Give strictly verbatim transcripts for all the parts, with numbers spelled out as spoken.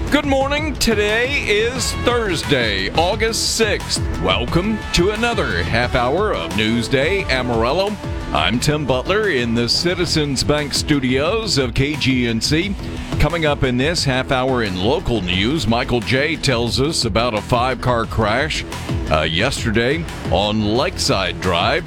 Good morning. Today is Thursday, August sixth. Welcome to another half hour of Newsday Amarillo. I'm Tim Butler in the Citizens Bank studios of K G N C. Coming up in this half hour in local news, Michael J. tells us about a five-car crash uh, yesterday on Lakeside Drive.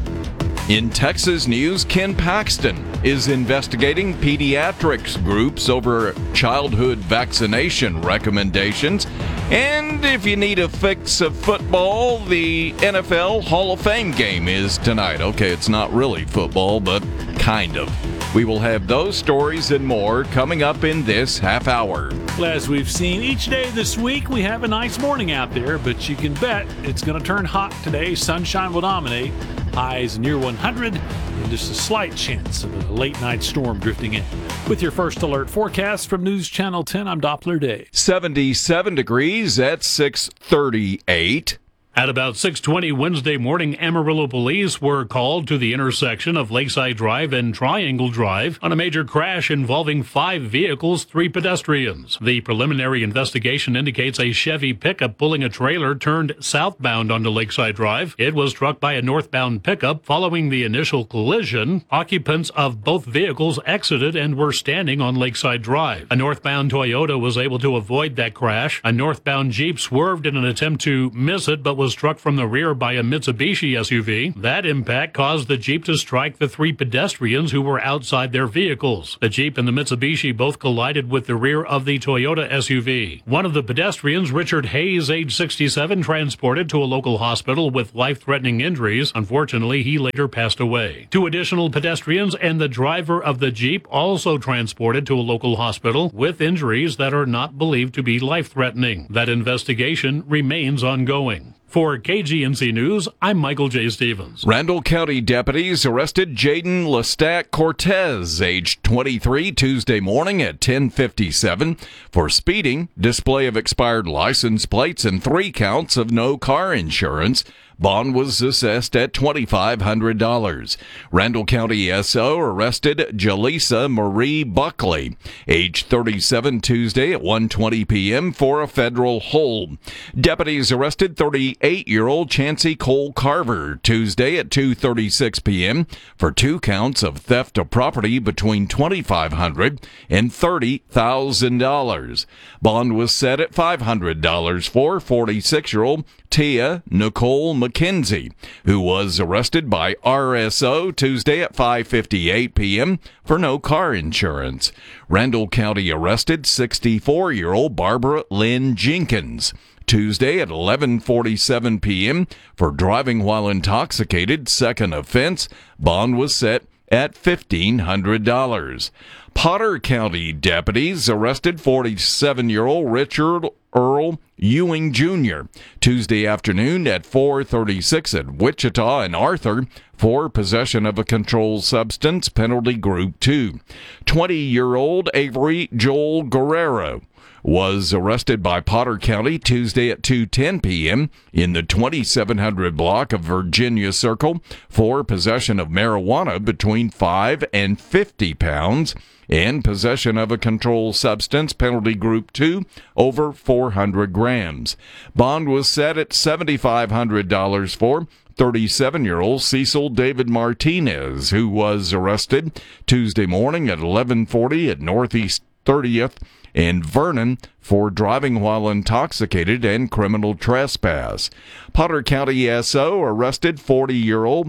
In Texas news, Ken Paxton is investigating pediatrics groups over childhood vaccination recommendations. And if you need a fix of football, the N F L Hall of Fame game is tonight. Okay, it's not really football, but kind of. We will have those stories and more coming up in this half hour. Well, as we've seen each day this week, we have a nice morning out there, but you can bet it's going to turn hot today. Sunshine will dominate. Highs near one hundred, and just a slight chance of a late night storm drifting in. With your first alert forecast from News Channel ten, I'm Doppler Dave. seventy-seven degrees at six thirty-eight. At about six twenty Wednesday morning, Amarillo police were called to the intersection of Lakeside Drive and Triangle Drive on a major crash involving five vehicles, three pedestrians. The preliminary investigation indicates a Chevy pickup pulling a trailer turned southbound onto Lakeside Drive. It was struck by a northbound pickup. Following the initial collision, occupants of both vehicles exited and were standing on Lakeside Drive. A northbound Toyota was able to avoid that crash. A northbound Jeep swerved in an attempt to miss it, but was struck from the rear by a Mitsubishi S U V. That impact caused the Jeep to strike the three pedestrians who were outside their vehicles. The Jeep and the Mitsubishi both collided with the rear of the Toyota S U V. One of the pedestrians, Richard Hayes, age sixty-seven, transported to a local hospital with life-threatening injuries. Unfortunately, he later passed away. Two additional pedestrians and the driver of the Jeep also transported to a local hospital with injuries that are not believed to be life-threatening. That investigation remains ongoing. For K G N C News, I'm Michael J. Stevens. Randall County deputies arrested Jaden Lestat Cortez, age twenty-three, Tuesday morning at ten fifty-seven for speeding, display of expired license plates, and three counts of no car insurance. Bond was assessed at twenty-five hundred dollars. Randall County S O arrested Jaleesa Marie Buckley, age thirty-seven, Tuesday at one twenty p.m. for a federal hold. Deputies arrested thirty-eight-year-old Chancey Cole Carver, Tuesday at two thirty-six p.m. for two counts of theft of property between twenty-five hundred dollars and thirty thousand dollars. Bond was set at five hundred dollars for forty-six-year-old Tia Nicole McKenzie, who was arrested by R S O Tuesday at five fifty-eight p.m. for no car insurance. Randall County arrested sixty-four-year-old Barbara Lynn Jenkins, Tuesday at eleven forty-seven p.m. for driving while intoxicated, second offense. Bond was set at fifteen hundred dollars. Potter County deputies arrested forty-seven-year-old Richard Earl Ewing Junior Tuesday afternoon at four thirty-six at Wichita and Arthur for possession of a controlled substance, penalty group two. twenty-year-old Avery Joel Guerrero was arrested by Potter County Tuesday at two ten p.m. in the twenty-seven hundred block of Virginia Circle for possession of marijuana between five and fifty pounds and possession of a controlled substance, penalty group two, over four hundred grams. Bond was set at seven thousand five hundred dollars for thirty-seven-year-old Cecil David Martinez, who was arrested Tuesday morning at eleven forty at Northeast thirtieth in Vernon for driving while intoxicated and criminal trespass. Potter County S O arrested forty-year-old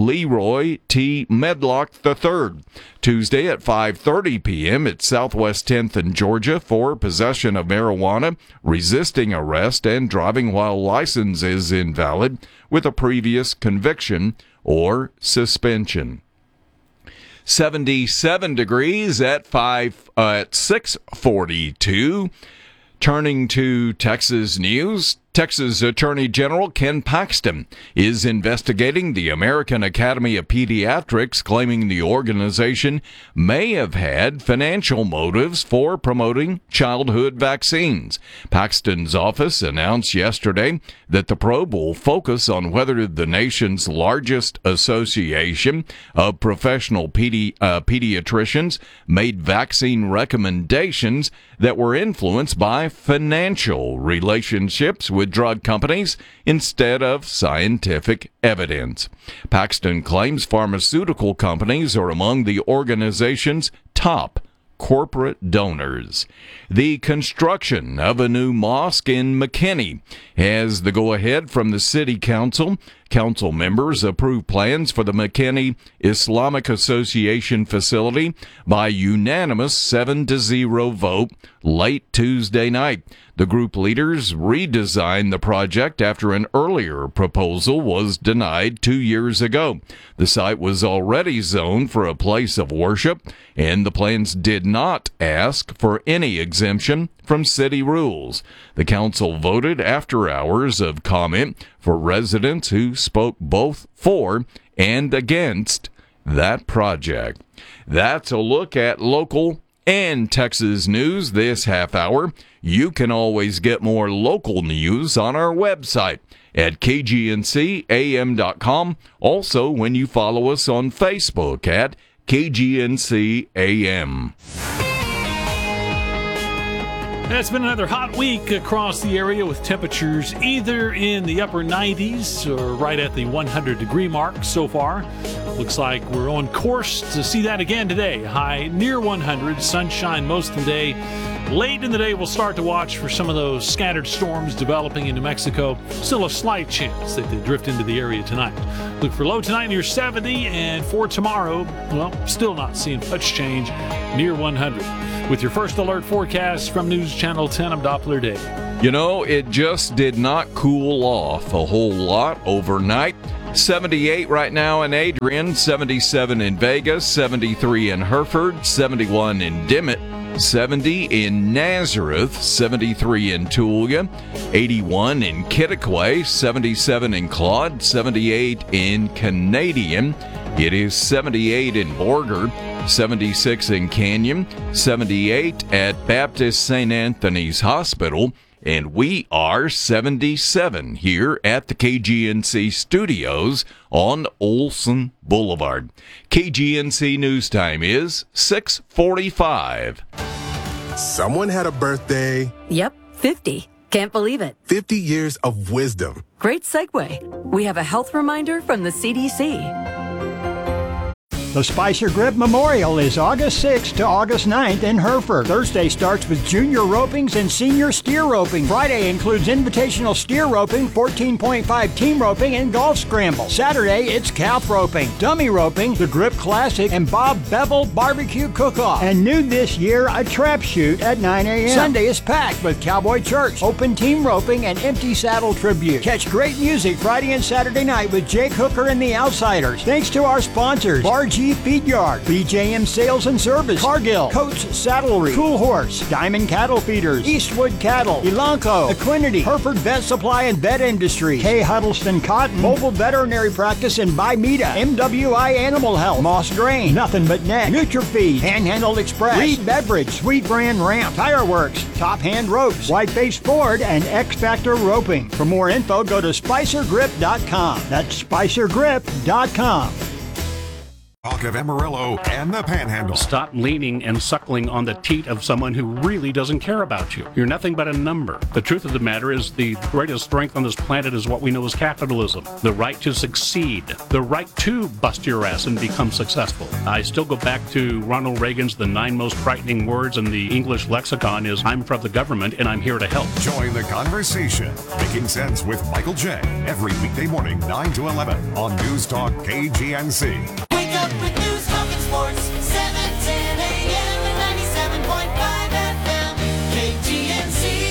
Leroy T. Medlock the third Tuesday at five thirty p.m. at Southwest tenth in Georgia for possession of marijuana, resisting arrest, and driving while license is invalid with a previous conviction or suspension. seventy-seven degrees at five uh, at six forty-two. Turning to Texas news, Texas Attorney General Ken Paxton is investigating the American Academy of Pediatrics, claiming the organization may have had financial motives for promoting childhood vaccines. Paxton's office announced yesterday that the probe will focus on whether the nation's largest association of professional pedi- uh, pediatricians made vaccine recommendations that were influenced by financial relationships with drug companies instead of scientific evidence. Paxton claims pharmaceutical companies are among the organization's top corporate donors. The construction of a new mosque in McKinney has the go-ahead from the city council. Council members approved plans for the McKinney Islamic Association facility by unanimous seven to zero vote late Tuesday night. The group leaders redesigned the project after an earlier proposal was denied two years ago. The site was already zoned for a place of worship, and the plans did not ask for any exemption from city rules. The council voted after hours of comment for residents who spoke both for and against that project. That's a look at local and Texas news this half hour. You can always get more local news on our website at K G N C A M dot com. Also, when you follow us on Facebook at K G N C A M. It's been another hot week across the area with temperatures either in the upper nineties or right at the one hundred degree mark so far. Looks like we're on course to see that again today. High near one hundred, sunshine most of the day. Late in the day, we'll start to watch for some of those scattered storms developing in New Mexico. Still a slight chance that they drift into the area tonight. Look for low tonight near seventy, and for tomorrow, well, still not seeing much change near one hundred. With your first alert forecast from News Channel ten, I'm Doppler Day. You know, it just did not cool off a whole lot overnight. seventy-eight right now in Adrian, seventy-seven in Vegas, seventy-three in Hereford, seventy-one in Dimmitt, seventy in Nazareth, seventy-three in Tulia, eighty-one in Kittiquay, seventy-seven in Claude, seventy-eight in Canadian. It is seventy-eight in Borger, seventy-six in Canyon, seventy-eight at Baptist Saint Anthony's Hospital, and we are seventy-seven here at the K G N C studios on Olson Boulevard. K G N C News Time is six forty-five. Someone had a birthday. Yep, fifty. Can't believe it. fifty years of wisdom. Great segue. We have a health reminder from the C D C. The Spicer Grip Memorial is August sixth to August ninth in Hereford. Thursday starts with junior ropings and senior steer roping. Friday includes invitational steer roping, fourteen point five team roping, and golf scramble. Saturday, it's calf roping, dummy roping, the Grip Classic, and Bob Bevel Barbecue Cook-Off. And new this year, a trap shoot at nine a.m. Sunday is packed with Cowboy Church, open team roping, and empty saddle tribute. Catch great music Friday and Saturday night with Jake Hooker and the Outsiders. Thanks to our sponsors, Bar G Feed Yard, B J M Sales and Service, Cargill, Coach Saddlery, Cool Horse, Diamond Cattle Feeders, Eastwood Cattle, Elanco, Equinity, Hereford Vet Supply and Vet Industry, K. Huddleston Cotton, Mobile Veterinary Practice and Bimeda, M W I Animal Health, Moss Grain, Nothing But Neck, NutriFeed, Panhandle Express, Reed Beverage, Sweet Brand Ramp, Tire Works, Top Hand Ropes, Whiteface Ford, and X Factor Roping. For more info, go to spicer grip dot com. That's spicer grip dot com. Talk of Amarillo and the Panhandle. Stop leaning and suckling on the teat of someone who really doesn't care about you. You're nothing but a number. The truth of the matter is the greatest strength on this planet is what we know as capitalism. The right to succeed. The right to bust your ass and become successful. I still go back to Ronald Reagan's the nine most frightening words in the English lexicon is, I'm from the government and I'm here to help. Join the conversation. Making Sense with Michael J. Every weekday morning, nine to eleven on News Talk K G N C. Wake up with News Talk and Sports, seven ten a.m. and ninety-seven point five F M, K G N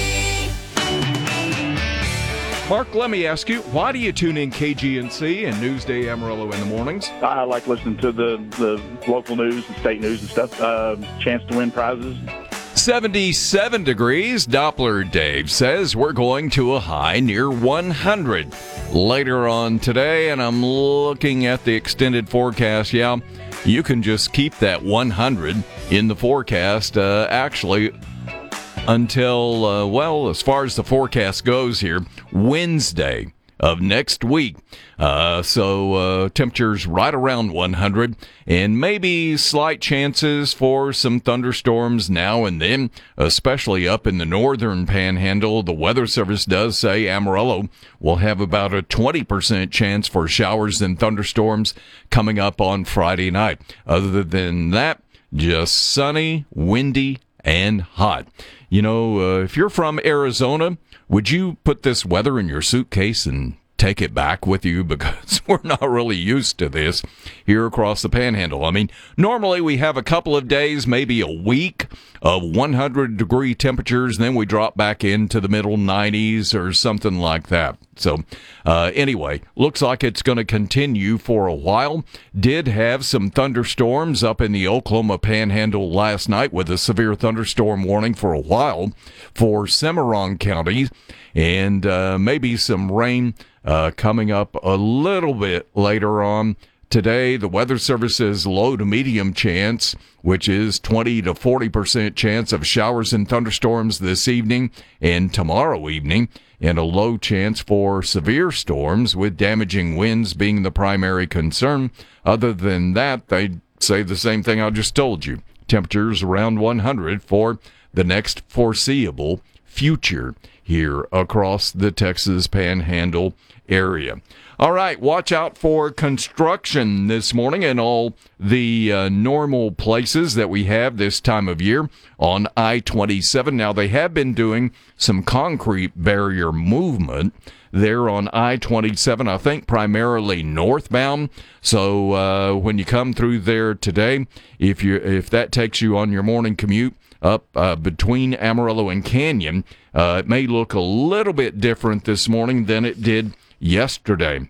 C. Mark, let me ask you, why do you tune in K G N C and Newsday Amarillo in the mornings? I like listening to the, the local news and state news and stuff. Uh, chance to win prizes. seventy-seven degrees. Doppler Dave says we're going to a high near one hundred later on today, and I'm looking at the extended forecast. Yeah, you can just keep that one hundred in the forecast, uh, actually, until, uh, well, as far as the forecast goes here, Wednesday of next week. Uh, so uh, temperatures right around one hundred, and maybe slight chances for some thunderstorms now and then, especially up in the northern panhandle. The Weather Service does say Amarillo will have about a twenty percent chance for showers and thunderstorms coming up on Friday night. Other than that, just sunny, windy, and hot. You know, uh, if you're from Arizona, would you put this weather in your suitcase and take it back with you? Because we're not really used to this here across the panhandle. I mean, normally we have a couple of days, maybe a week of one hundred degree temperatures, and then we drop back into the middle nineties or something like that. So uh, anyway, looks like it's going to continue for a while. Did have some thunderstorms up in the Oklahoma Panhandle last night with a severe thunderstorm warning for a while for Cimarron County, and uh, maybe some rain uh, coming up a little bit later on today. The Weather Service says low to medium chance, which is twenty to forty percent chance of showers and thunderstorms this evening and tomorrow evening, and a low chance for severe storms, with damaging winds being the primary concern. Other than that, they say the same thing I just told you. Temperatures around one hundred for the next foreseeable future here across the Texas Panhandle area. All right, watch out for construction this morning in all the uh, normal places that we have this time of year on I twenty-seven. Now, they have been doing some concrete barrier movement there on I twenty-seven, I think primarily northbound. So uh, when you come through there today, if you if that takes you on your morning commute up uh, between Amarillo and Canyon, uh, it may look a little bit different this morning than it did yesterday.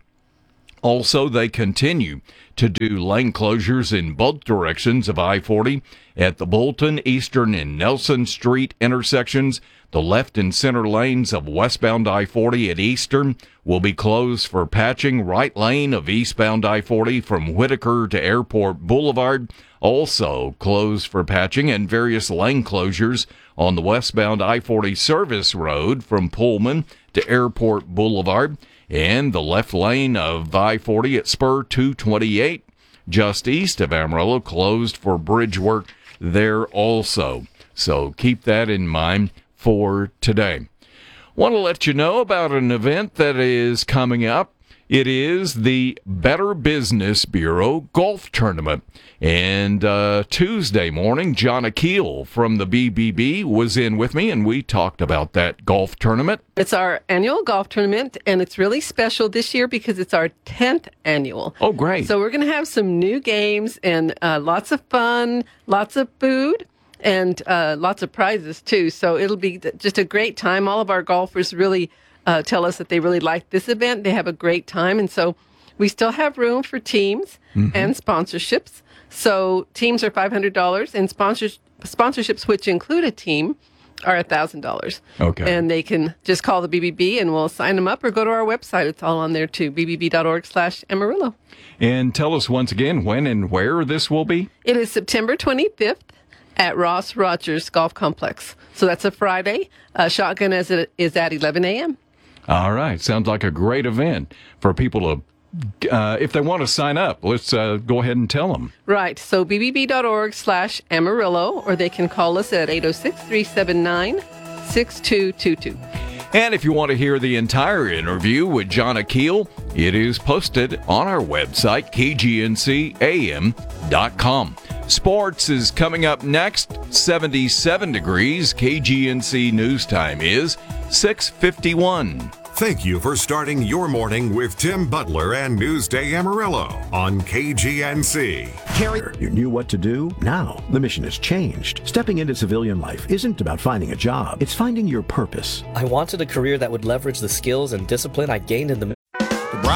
Also, they continue to do lane closures in both directions of I forty at the Bolton, Eastern, and Nelson Street intersections. The left and center lanes of westbound I forty at Eastern will be closed for patching. Right lane of eastbound I forty from Whitaker to Airport Boulevard also closed for patching, and various lane closures on the westbound I forty service road from Pullman to Airport Boulevard, and the left lane of I forty at Spur two twenty-eight just east of Amarillo closed for bridge work there also. So keep that in mind for today. Want to let you know about an event that is coming up. It is the Better Business Bureau Golf Tournament. And uh, Tuesday morning, John Akeel from the B B B was in with me, and we talked about that golf tournament. It's our annual golf tournament, and it's really special this year because it's our tenth annual. Oh, great. So we're going to have some new games and uh, lots of fun, lots of food, and uh, lots of prizes, too. So it'll be just a great time. All of our golfers really uh, tell us that they really like this event. They have a great time. And so we still have room for teams mm-hmm. and sponsorships. So teams are five hundred dollars, and sponsors, sponsorships, which include a team, are one thousand dollars. Okay. And they can just call the B B B, and we'll sign them up, or go to our website. It's all on there, too, b b b dot org slash Amarillo. And tell us once again when and where this will be. It is September twenty-fifth at Ross Rogers Golf Complex. So that's a Friday. Uh, shotgun is at, is at eleven a.m. All right. Sounds like a great event for people to Uh, if they want to sign up, let's uh, go ahead and tell them. Right. So b b b dot org slash Amarillo, or they can call us at eight oh six, three seven nine, six two two two. And if you want to hear the entire interview with John Akeel, it is posted on our website, k g n c a m dot com. Sports is coming up next. seventy-seven degrees. K G N C News Time is six fifty-one. Thank you for starting your morning with Tim Butler and Newsday Amarillo on K G N C. Carrier, you knew what to do. Now, the mission has changed. Stepping into civilian life isn't about finding a job. It's finding your purpose. I wanted a career that would leverage the skills and discipline I gained in the